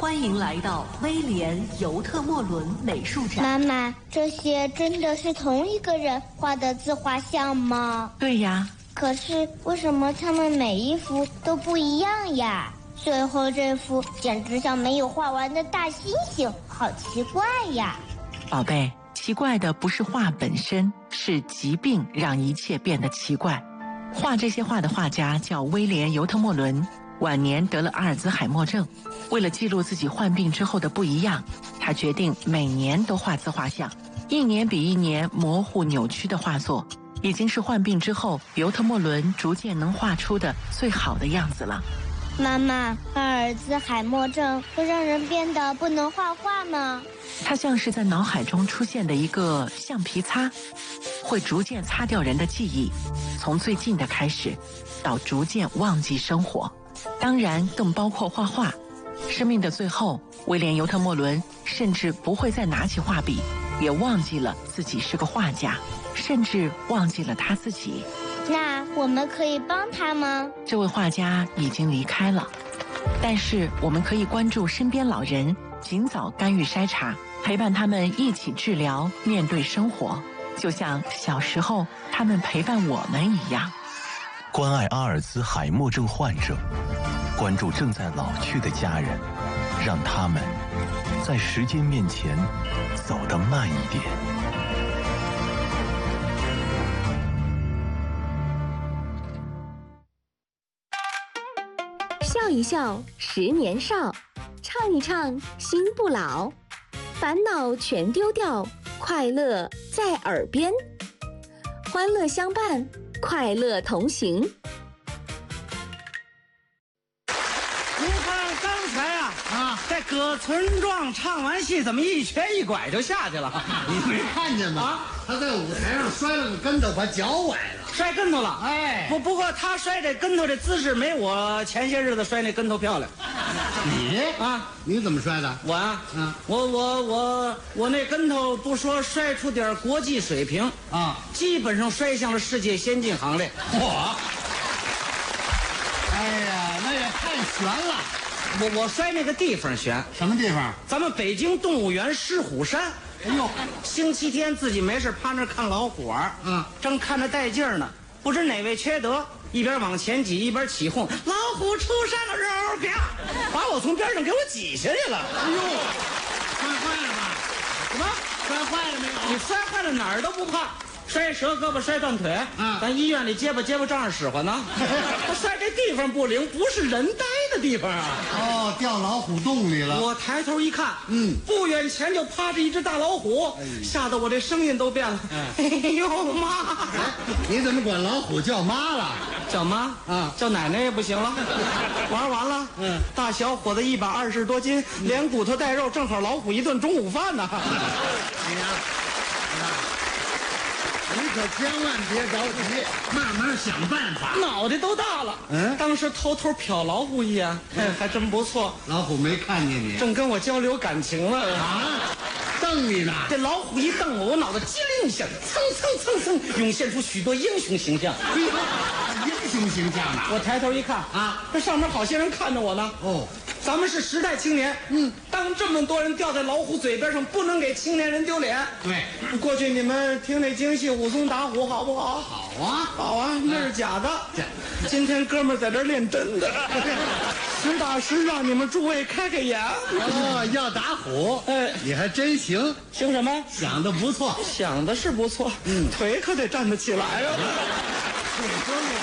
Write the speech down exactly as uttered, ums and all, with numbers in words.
欢迎来到威廉·尤特莫伦美术展。 妈妈，这些真的是同一个人画的自画像吗？ 对呀。 可是为什么他们每一幅都不一样呀？最后这幅简直像没有画完的大猩猩，好奇怪呀！ 宝贝，奇怪的不是画本身，是疾病让一切变得奇怪。画这些画的画家叫威廉·尤特莫伦，晚年得了阿尔兹海默症。为了记录自己患病之后的不一样，他决定每年都画自画像，一年比一年模糊扭曲的画作，已经是患病之后尤特莫伦逐渐能画出的最好的样子了。 妈妈，阿尔兹海默症会让人变得不能画画吗？ 它像是在脑海中出现的一个橡皮擦，会逐渐擦掉人的记忆，从最近的开始，到逐渐忘记生活，当然更包括画画。生命的最后，威廉·尤特莫伦甚至不会再拿起画笔，也忘记了自己是个画家，甚至忘记了他自己。 那我们可以帮他吗？ 这位画家已经离开了，但是我们可以关注身边老人，尽早干预筛查，陪伴他们一起治疗，面对生活，就像小时候他们陪伴我们一样。 关爱阿尔兹海默症患者，关注正在老去的家人，让他们在时间面前走得慢一点。 笑一笑，十年少；唱一唱，心不老。烦恼全丢掉，快乐在耳边。欢乐相伴，快乐同行。 你看刚才啊啊，在葛存壮唱完戏，怎么一瘸一拐就下去了？ 你没看见吗？啊，他在舞台上摔了个跟头，把脚崴了。 摔跟头了， 哎， 不不过他摔这跟头这姿势没我前些日子摔那跟头漂亮。 你啊， 你怎么摔的？ 我啊， 嗯， 我我我我那跟头不说摔出点国际水平啊， 基本上摔向了世界先进行列。 嚯！哎呀，那也太悬了。 我我摔那个地方悬， 什么地方？ 咱们北京动物园狮虎山。 哎呦， 星期天自己没事趴那看老虎玩， 嗯， 正看着带劲儿呢，不知哪位缺德，一边往前挤一边起哄：“老虎出山了！”肉啪，把我从边上给我挤下去了。 哎呦，摔坏了吧？ 什么？ 摔坏了没有？ 你摔坏了哪儿都不怕。摔折胳膊摔断腿， 嗯， 咱医院里结巴结巴照样使唤呢。他摔这地方不灵，不是人待的地方啊。 哦，掉老虎洞里了。 我抬头一看， 嗯， 不远前就趴着一只大老虎，哎、吓得我这声音都变了。哎呦妈！ 你怎么管老虎叫妈了？ 叫妈啊， 叫奶奶也不行了。玩完了，嗯，大小伙子一百二十多斤，连骨头带肉，正好老虎一顿中午饭呢。 哎呀！你可千万别着急，慢慢想办法。 脑袋都大了，嗯，当时偷偷瞟老虎一眼，哎，还真不错。 老虎没看见你， 正跟我交流感情了啊，瞪你呢。 这老虎一瞪我，我脑袋机灵一下，蹭蹭蹭蹭，涌现出许多英雄形象。 英雄形象呢？ 我抬头一看啊，这上面好些人看着我呢。哦。咱们是时代青年，嗯，当这么多人掉在老虎嘴边上，不能给青年人丢脸。 对， 过去你们听那京戏武松打虎好不好？ 好啊， 好啊，那是假的。 假。 今天哥们儿在这练真的。实打实让你们诸位开开眼。 哦，要打虎，哎，你还真行。 行什么？ 想的不错， 想的是不错，嗯，腿可得站得起来啊。